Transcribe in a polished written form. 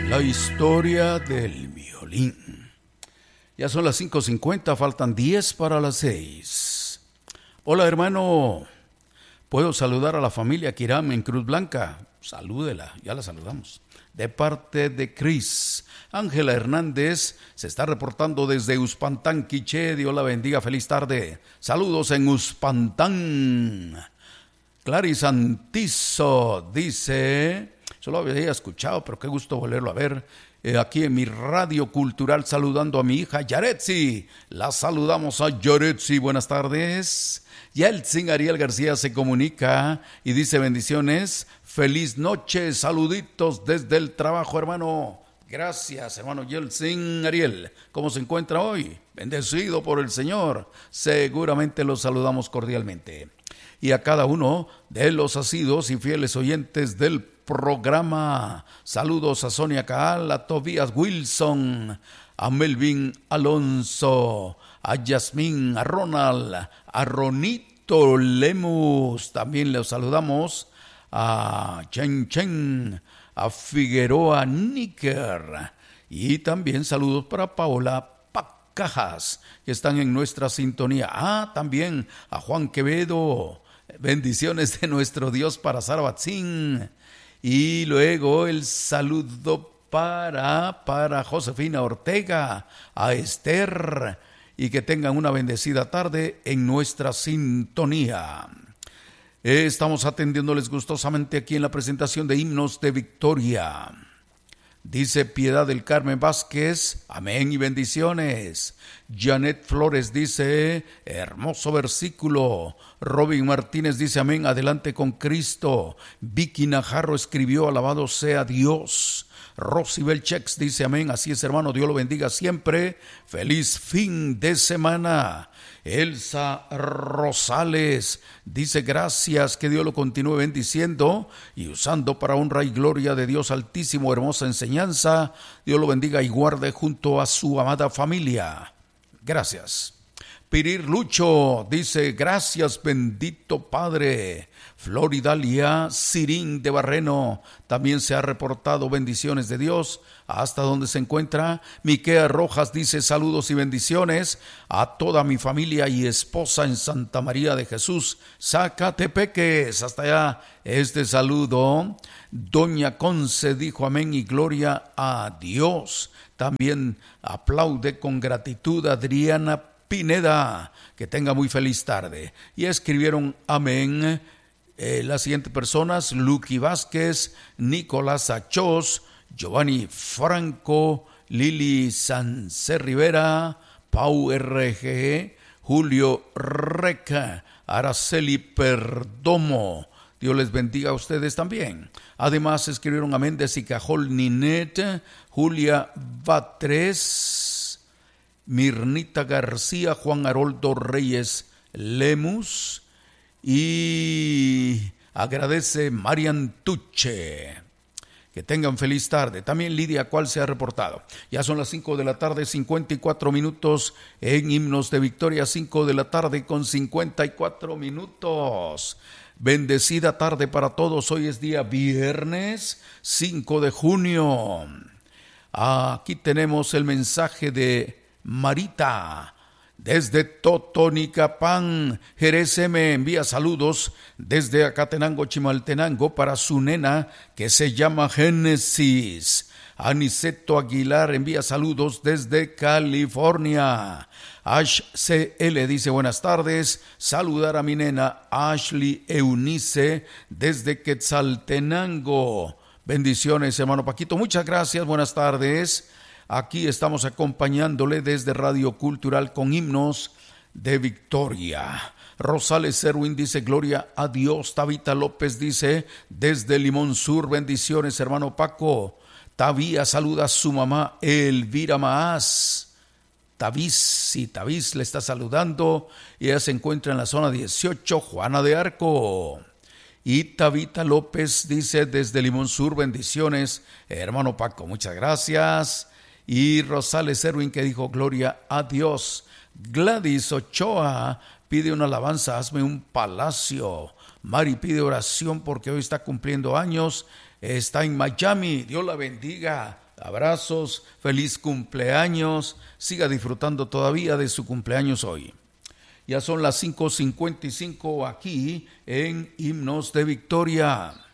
La historia del violín. Ya son las 5:50, faltan 10 para las 6. Hola, hermano. ¿Puedo saludar a la familia Kiram en Cruz Blanca? Salúdela, ya la saludamos. De parte de Cris. Ángela Hernández se está reportando desde Uspantán, Quiché. Dios la bendiga, feliz tarde. Saludos en Uspantán. Clarice Antizo dice... Solo había escuchado, pero qué gusto volverlo a ver. Aquí en mi radio cultural, saludando a mi hija Yaretsi. La saludamos a Yaretsi, buenas tardes. Yeltsin Ariel García se comunica y dice bendiciones. Feliz noche, saluditos desde el trabajo, hermano. Gracias, hermano Yeltsin Ariel. ¿Cómo se encuentra hoy? Bendecido por el Señor. Seguramente lo saludamos cordialmente. Y a cada uno de los asiduos y fieles oyentes del programa. Saludos a Sonia Caal, a Tobías Wilson, a Melvin Alonso, a Yasmín, a Ronald, a Ronito Lemus. También les saludamos a Chen Chen, a Figueroa Níker. Y también saludos para Paola Pacajas, que están en nuestra sintonía. También a Juan Quevedo. Bendiciones de nuestro Dios para Sara Batzín. Y luego el saludo para Josefina Ortega, a Esther, y que tengan una bendecida tarde en nuestra sintonía. Estamos atendiéndoles gustosamente aquí en la presentación de Himnos de Victoria. Dice Piedad del Carmen Vázquez, amén y bendiciones. Janet Flores dice, hermoso versículo. Robin Martínez dice, amén, adelante con Cristo. Vicky Najarro escribió, alabado sea Dios. Rosy Belchex dice, amén, así es, hermano, Dios lo bendiga siempre. Feliz fin de semana. Elsa Rosales dice, gracias, que Dios lo continúe bendiciendo y usando para honra y gloria de Dios Altísimo. Hermosa enseñanza, Dios lo bendiga y guarde junto a su amada familia. Gracias. Pirir Lucho dice, gracias, bendito Padre. Floridalia Sirín de Barreno también se ha reportado bendiciones de Dios hasta donde se encuentra. Miquea Rojas dice, saludos y bendiciones a toda mi familia y esposa en Santa María de Jesús, Zacatepeques. Hasta allá este saludo. Doña Conce dijo, amén y gloria a Dios. También aplaude con gratitud Adriana Pineda, que tenga muy feliz tarde. Y escribieron amén las siguientes personas: Luqui Vázquez, Nicolás Achos, Giovanni Franco, Lili Sanse Rivera, Pau RG, Julio Reca, Araceli Perdomo. Dios les bendiga a ustedes también. Además escribieron amén de Sicajol Ninet, Julia Batres, Mirnita García, Juan Haroldo Reyes Lemus, y agradece Marian Tuche. Que tengan feliz tarde. También Lidia Cual se ha reportado. Ya son las 5 de la tarde, 54 minutos en Himnos de Victoria, 5 de la tarde con 54 minutos. Bendecida tarde para todos. Hoy es día viernes 5 de junio. Aquí tenemos el mensaje de Marita. Desde Totonicapán, Jerez me envía saludos desde Acatenango, Chimaltenango, para su nena que se llama Génesis. Aniceto Aguilar envía saludos desde California. Ash CL dice buenas tardes, saludar a mi nena Ashley Eunice desde Quetzaltenango. Bendiciones, hermano Paquito, muchas gracias, buenas tardes. Aquí estamos acompañándole desde Radio Cultural con Himnos de Victoria. Rosales Erwin dice gloria a Dios. Tabita López dice desde Limón Sur, bendiciones, hermano Paco. Tabía saluda a su mamá Elvira Maás. Tavis le está saludando y ella se encuentra en la zona 18, Juana de Arco. Y Tabita López dice desde Limón Sur, bendiciones, hermano Paco, muchas gracias. Y Rosales Erwin que dijo gloria a Dios. Gladys Ochoa pide una alabanza, hazme un palacio. Mari pide oración porque hoy está cumpliendo años, está en Miami, Dios la bendiga. Abrazos, feliz cumpleaños, siga disfrutando todavía de su cumpleaños hoy. Ya son las 5:55 aquí en Himnos de Victoria.